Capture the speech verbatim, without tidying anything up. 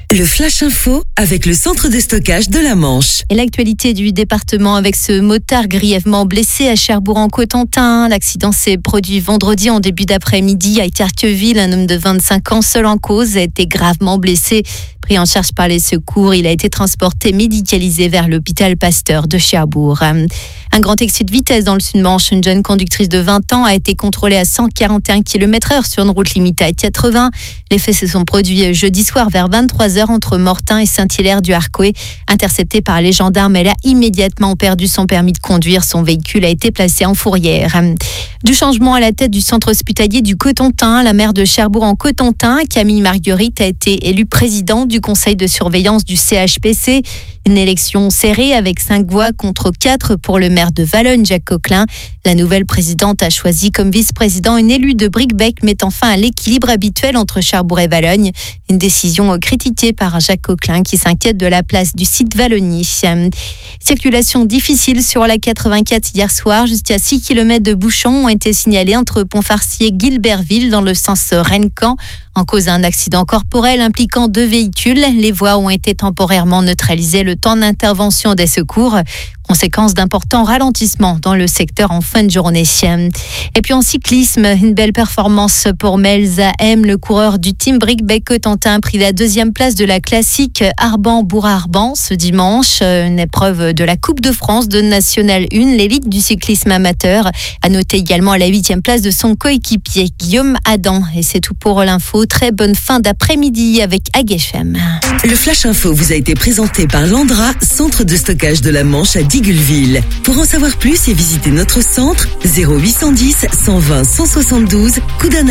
Le Flash Info avec le centre de stockage de la Manche. Et l'actualité du département avec ce motard grièvement blessé à Cherbourg-en-Cotentin. L'accident s'est produit vendredi en début d'après-midi à Étarqueville. Un homme de vingt-cinq ans, seul en cause, a été gravement blessé. Pris en charge par les secours, il a été transporté médicalisé vers l'hôpital Pasteur de Cherbourg. Un grand excès de vitesse dans le Sud-Manche. Une jeune conductrice de vingt ans a été contrôlée à cent quarante et un kilomètres heure sur une route limitée à quatre-vingts. Les faits se sont produits jeudi soir vers vingt-trois heures entre Mortain et Saint-Hilaire-du-Harcouët. Interceptée par les gendarmes, elle a immédiatement perdu son permis de conduire. Son véhicule a été placé en fourrière. Du changement à la tête du centre hospitalier du Cotentin, la maire de Cherbourg-en-Cotentin, Camille Marguerite, a été élue présidente du conseil de surveillance du C H P C. Une élection serrée avec cinq voix contre quatre pour le maire de Valognes, Jacques Coquelin. La nouvelle présidente a choisi comme vice-président une élue de Bricbec, mettant fin à l'équilibre habituel entre Cherbourg et Valognes. Une décision critiquée par Jacques Coquelin qui s'inquiète de la place du site Valogny. Circulation difficile sur la quatre-vingt-quatre hier soir. Jusqu'à six kilomètres de bouchons ont été signalés entre Pont-Farcy et Guilberville dans le sens Rennes-Caen. En cause d'un accident corporel impliquant deux véhicules, les voies ont été temporairement neutralisées le temps d'intervention des secours. Conséquence d'importants ralentissements dans le secteur en fin de journée. Et puis en cyclisme, une belle performance pour Melza M, le coureur du team Bricbec-Cotentin, a pris la deuxième place de la classique Arban-Bourg-Arban ce dimanche. Une épreuve de la Coupe de France de National un, l'élite du cyclisme amateur. A noté également à la huitième place de son coéquipier Guillaume Adam. Et c'est tout pour l'info. Très bonne fin d'après-midi avec Ag F M. Le Flash Info vous a été présenté par Landra, centre de stockage de la Manche à Digulville. Pour en savoir plus et visiter notre centre, zéro huit cent dix, cent vingt, cent soixante-douze, Coudances.